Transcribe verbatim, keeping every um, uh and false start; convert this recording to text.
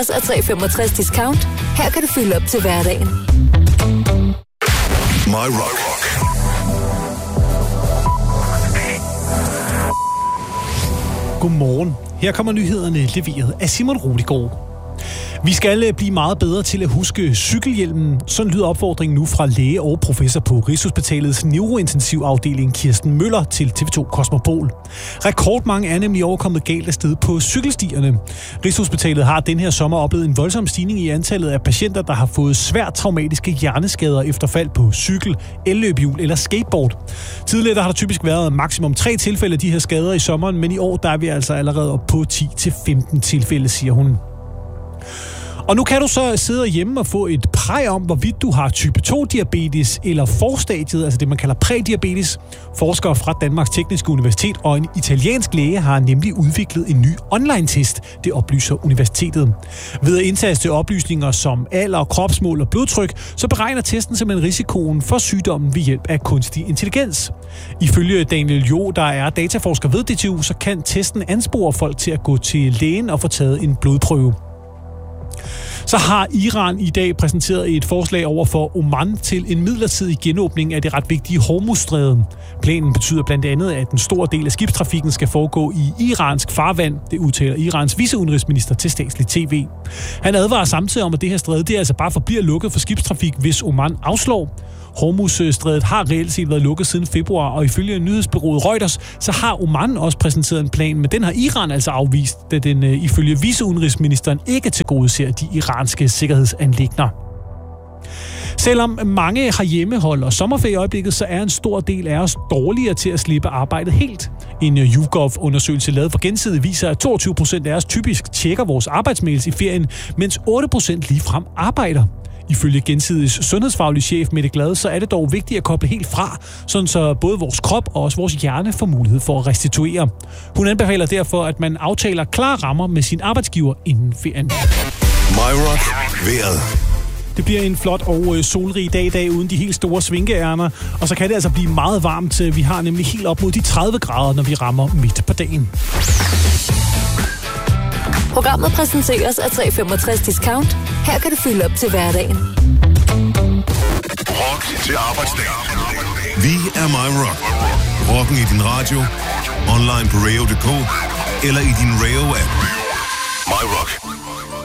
præsenteres af tre femogtres Discount. Her kan du fylde op til hverdagen. My Rock. Godmorgen. Her kommer nyhederne leveret af Simon Roligård. Vi skal blive meget bedre til at huske cykelhjelmen. Sådan lyder opfordringen nu fra læge og professor på Rigshospitalets neurointensivafdeling Kirsten Møller til T V to Kosmopol. Rekordmange er nemlig overkommet galt af sted på cykelstierne. Rigshospitalet har den her sommer oplevet en voldsom stigning i antallet af patienter, der har fået svært traumatiske hjerneskader efter fald på cykel, elløbehjul eller skateboard. Tidligere der har der typisk været maksimum tre tilfælde af de her skader i sommeren, men i år der er vi altså allerede op på ti til femten tilfælde, siger hun. Og nu kan du så sidde hjemme og få et præg om, hvorvidt du har type to diabetes eller forstadiet, altså det man kalder prædiabetes. Forskere fra Danmarks Tekniske Universitet og en italiensk læge har nemlig udviklet en ny online-test, det oplyser universitetet. Ved at indtaste oplysninger som alder, kropsmål og blodtryk, så beregner testen simpelthen risikoen for sygdommen ved hjælp af kunstig intelligens. Ifølge Daniel Jo, der er dataforsker ved D T U, så kan testen anspore folk til at gå til lægen og få taget en blodprøve. Så har Iran i dag præsenteret et forslag over for Oman til en midlertidig genåbning af det ret vigtige Hormuzstrædet. Planen betyder blandt andet, at en stor del af skibstrafikken skal foregå i iransk farvand. Det udtaler Irans viceudenrigsminister til statslig tv. Han advarer samtidig om, at det her stræde det altså bare forbliver lukket for skibstrafik, hvis Oman afslår. Hormuzstrædet har reelt set været lukket siden februar, og ifølge nyhedsbureauet Reuters, så har Oman også præsenteret en plan, men den har Iran altså afvist, da den ifølge viceudenrigsministeren ikke tilgodeser de iranske sikkerhedsanliggender. Selvom mange herhjemme holder sommerferie i øjeblikket, så er en stor del af os dårligere til at slippe arbejdet helt. En YouGov-undersøgelse lavet for Gensidige viser, at toogtyve procent af os typisk tjekker vores arbejdsmails i ferien, mens otte procent ligefrem arbejder. Ifølge Gensidiges sundhedsfaglige chef Mette Glad, så er det dog vigtigt at koble helt fra, sådan så både vores krop og også vores hjerne får mulighed for at restituere. Hun anbefaler derfor, at man aftaler klare rammer med sin arbejdsgiver inden ferien. My Rock. Vejret. Det bliver en flot og solrig dag i dag uden de helt store svinkeærner, og så kan det altså blive meget varmt. Vi har nemlig helt op mod de tredive grader, når vi rammer midt på dagen. Programmet præsenteres af tre femogtres Discount. Her kan du fylde op til hverdagen. Rock til arbejdsdagen. Vi er My Rock. Rocken i din radio, online på radio punktum d k eller i din Radio-app. My Rock.